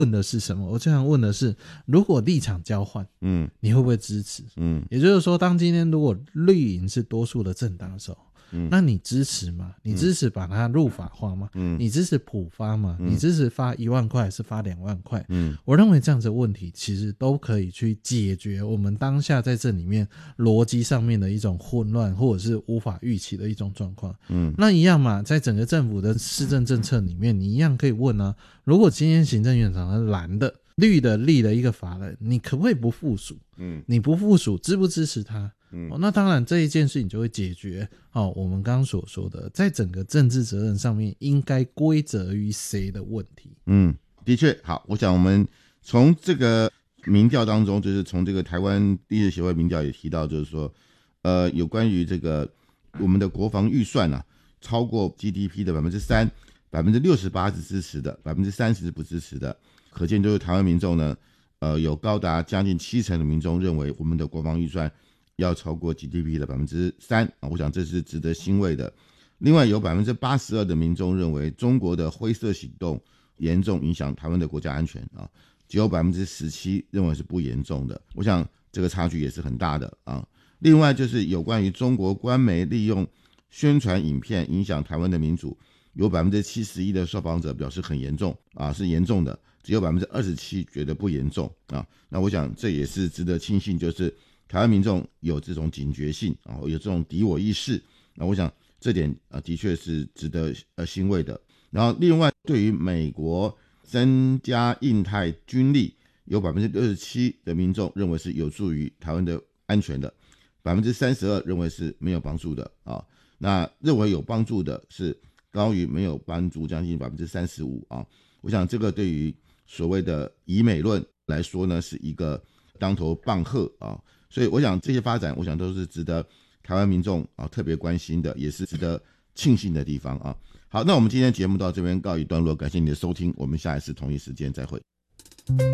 问的是什么？我最想问的是，如果立场交换，你会不会支持？也就是说，当今天如果绿营是多数的政党的时候，那你支持吗？你支持把它入法化吗？你支持普发吗？你支持发1万块还是发2万块？我认为这样子的问题其实都可以去解决我们当下在这里面逻辑上面的一种混乱，或者是无法预期的一种状况。那一样嘛，在整个政府的施政政策里面，你一样可以问啊，如果今天行政院长是蓝的，绿的立了一个法人，你可不可以不附属？你不附属，支不支持他？那当然这一件事情就会解决我们刚刚所说的在整个政治责任上面应该归责于谁的问题。 的确好，我想我们从这个民调当中，就是从这个台湾历史协会民调也提到，就是说有关于这个我们的国防预算超过 GDP 的 3%， 68% 是支持的， 30% 是不支持的，可见就是台湾民众呢有高达将近70%的民众认为我们的国防预算要超过 GDP 的 3%， 我想这是值得欣慰的。另外有 82% 的民众认为中国的灰色行动严重影响台湾的国家安全只有 17% 认为是不严重的，我想这个差距也是很大的另外就是有关于中国官媒利用宣传影片影响台湾的民主，有 71% 的受访者表示很严重是严重的，只有 27% 觉得不严重那我想这也是值得庆幸，就是台湾民众有这种警觉性有这种敌我意识，那我想这点的确是值得欣慰的。然后另外对于美国增加印太军力，有 67% 的民众认为是有助于台湾的安全的， 32% 认为是没有帮助的那认为有帮助的是高于没有帮助将近 35% 我想这个对于所谓的以美论来说呢，是一个当头棒喝所以我想这些发展，我想都是值得台湾民众特别关心的，也是值得庆幸的地方好，那我们今天节目到这边告一段落，感谢你的收听，我们下一次同一时间再会。